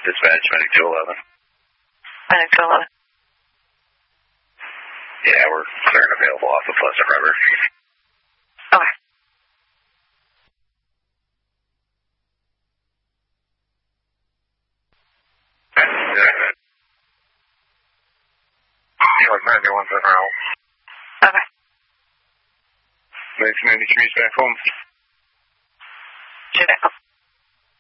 Dispatch, Medic 211. Medic 211. Yeah, we're clear and available off of Pleasant River. Okay. New York 91 Center out. Okay. 1993 back home. Back home.